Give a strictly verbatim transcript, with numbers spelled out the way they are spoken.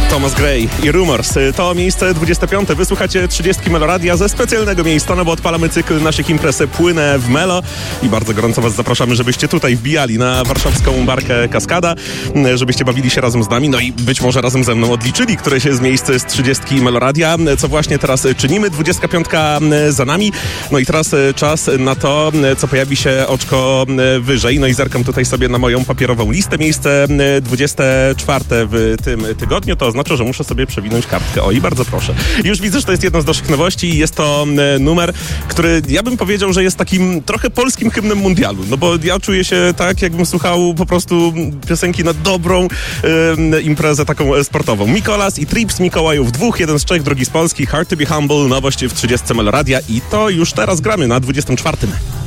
Thomas Gray i Rumors. To miejsce dwudzieste piąte. Wysłuchacie trzydziestki Meloradia ze specjalnego miejsca, no bo odpalamy cykl naszych imprez Płynę w Melo i bardzo gorąco was zapraszamy, żebyście tutaj wbijali na warszawską barkę Kaskada, żebyście bawili się razem z nami, no i być może razem ze mną odliczyli któreś z miejsc z trzydziestki Meloradia, co właśnie teraz czynimy. dwudziestka piątka za nami, no i teraz czas na to, co pojawi się oczko wyżej, no i zerkam tutaj sobie na moją papierową listę. Miejsce dwudzieste czwarte w tym tygodniu, to oznacza, że muszę sobie przewinąć kartkę. O, i bardzo proszę. Już widzę, że to jest jedna z naszych nowości i jest to numer, który ja bym powiedział, że jest takim trochę polskim hymnem mundialu, no bo ja czuję się tak, jakbym słuchał po prostu piosenki na dobrą e, imprezę taką sportową. Mikolas i Trips Mikołajów dwóch, jeden z Czech, drugi z Polski. Hard to be humble, nowość w trzydziestce Meloradia i to już teraz gramy na dwudziestym czwartym.